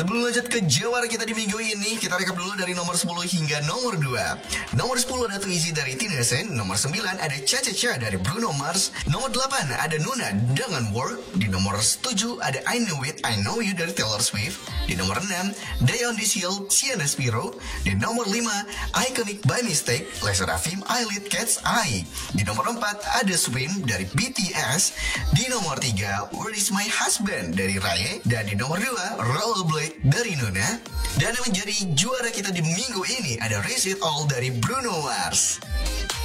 Sebelum lanjut ke jawara kita di minggu ini, kita rekap dulu dari nomor 10 hingga nomor 2. Nomor 10 ada Too Easy dari Tina Sen. Nomor 9 ada Cha Cha Cha dari Bruno Mars. Nomor 8 ada Nuna dengan Work. Di nomor 7 ada I Know It, I Know You dari Taylor Swift. Di nomor 6, Day on This Hill, Sienna Spiro. Di nomor 5, Iconic by Mistake, Lesa Rafim, Eyelid Cat's Eye. Di nomor 4, ada Swim dari BTS. Di nomor 3, Where Is My Husband dari Raye. Dan di nomor 2, Rollerblade dari Nuna. Dan yang menjadi juara kita di minggu ini ada Raise It All dari Bruno Mars.